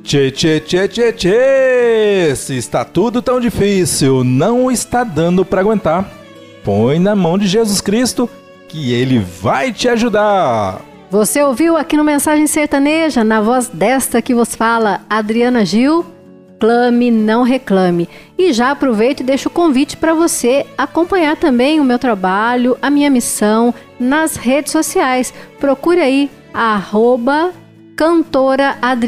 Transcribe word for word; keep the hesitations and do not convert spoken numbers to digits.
Tchê, tchê, tchê, tchê, tchê! Se está tudo tão difícil, não está dando para aguentar, põe na mão de Jesus Cristo que Ele vai te ajudar. Você ouviu aqui no Mensagem Sertaneja, na voz desta que vos fala, Adriana Gil, clame, não reclame. E já aproveito e deixo o convite para você acompanhar também o meu trabalho, a minha missão nas redes sociais. Procure aí, arroba cantora Adriana.